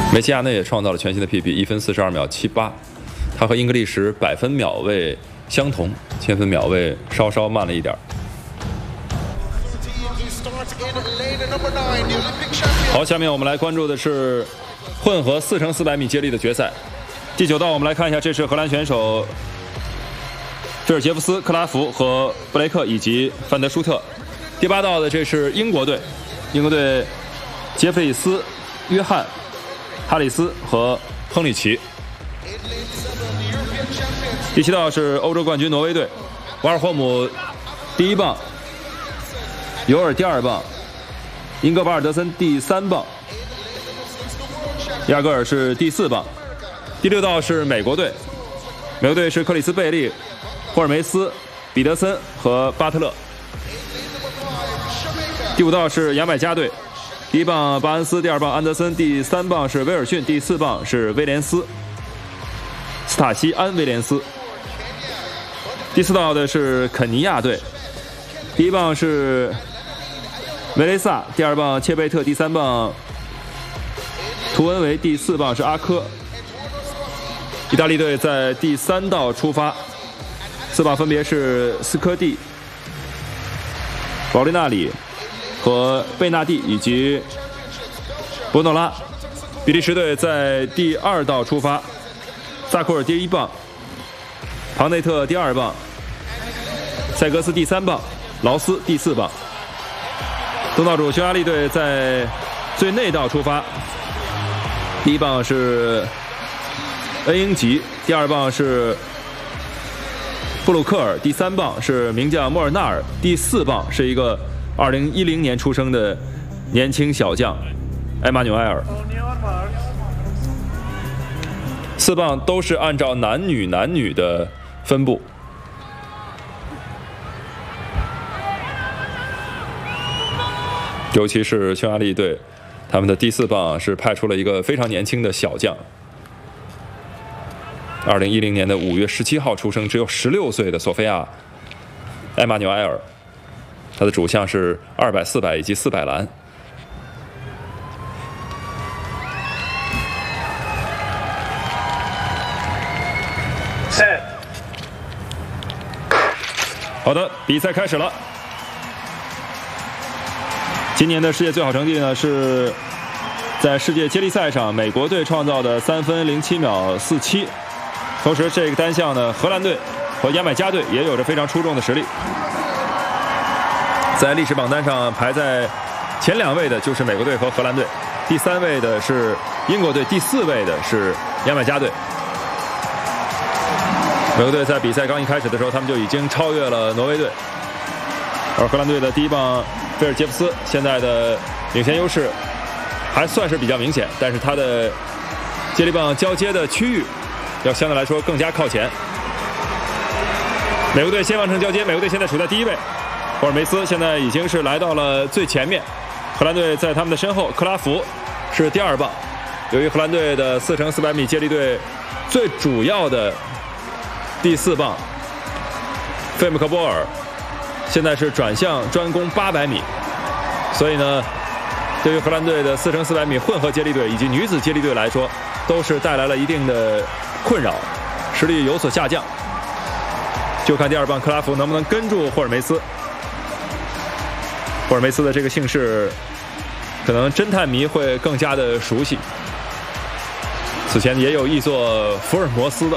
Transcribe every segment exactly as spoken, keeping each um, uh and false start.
梅西亚内也创造了全新的 P B， 一分四十二秒七八，他和英格利什百分秒位相同，千分秒位稍稍慢了一点。好，下面我们来关注的是混合四乘四百米接力的决赛。第九道，我们来看一下，这是荷兰选手这是杰夫斯、克拉福和布雷克以及范德舒特。第八道的这是英国队，英国队杰弗里斯、约翰、哈里斯和亨利奇。第七道是欧洲冠军挪威队，瓦尔霍姆第一棒，尤尔第二棒，英格巴尔德森第三棒，亚格尔是第四棒。第六道是美国队，美国队是克里斯贝利、霍尔梅斯、彼得森和巴特勒。第五道是牙买加队，第一棒巴恩斯，第二棒安德森，第三棒是威尔逊，第四棒是威廉斯，斯塔西安威廉斯。第四道的是肯尼亚队，第一棒是维雷萨，第二棒切贝特，第三棒图恩维，第四棒是阿科。意大利队在第三道出发，四棒分别是斯科蒂、保利纳里和贝纳蒂以及博诺拉。比利时队在第二道出发，萨库尔第一棒，庞内特第二棒，塞格斯第三棒，劳斯第四棒。东道主匈牙利队在最内道出发，第一棒是恩英吉，第二棒是布鲁克尔，第三棒是名将莫尔纳尔，第四棒是一个二零一零年出生的年轻小将埃马纽埃尔。四棒都是按照男女男女的分布。尤其是匈牙利队，他们的第四棒是派出了一个非常年轻的小将。二零一零年的五月十七号出生，只有十六岁的索菲亚·埃马纽埃尔，他的主项是二百、四百以及四百栏。 Set。 好的，比赛开始了。今年的世界最好成绩呢是在世界接力赛上美国队创造的三分零七秒四七。同时，这个单项呢，荷兰队和牙买加队也有着非常出众的实力。在历史榜单上排在前两位的就是美国队和荷兰队，第三位的是英国队，第四位的是牙买加队。美国队在比赛刚一开始的时候，他们就已经超越了挪威队，而荷兰队的第一棒菲尔杰夫斯现在的领先优势还算是比较明显，但是他的接力棒交接的区域要相对来说更加靠前。美国队先完成交接，美国队现在处在第一位，霍尔梅斯现在已经是来到了最前面，荷兰队在他们的身后，克拉福是第二棒。由于荷兰队的四乘四百米接力队最主要的第四棒费姆克波尔现在是转向专攻八百米，所以呢，对于荷兰队的四乘四百米混合接力队以及女子接力队来说，都是带来了一定的困扰，实力有所下降。就看第二棒克拉福能不能跟住霍尔梅斯。霍尔梅斯的这个姓氏，可能侦探迷会更加的熟悉。此前也有译作福尔摩斯的。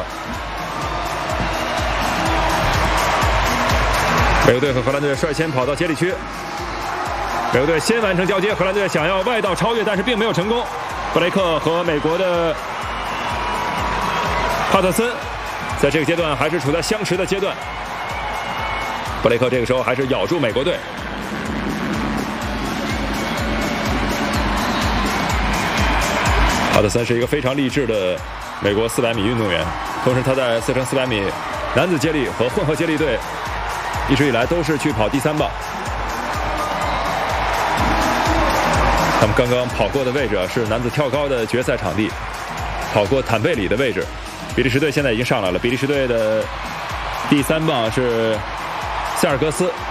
美国队和荷兰队率先跑到接力区，美国队先完成交接，荷兰队想要外道超越，但是并没有成功。布雷克和美国的帕特森在这个阶段还是处在相持的阶段，布雷克这个时候还是咬住美国队。帕特森是一个非常励志的美国四百米运动员，同时他在四乘四百米男子接力和混合接力队一直以来都是去跑第三棒。他们刚刚跑过的位置是男子跳高的决赛场地，跑过坦贝里的位置。比利时队现在已经上来了，比利时队的第三棒是塞尔格斯，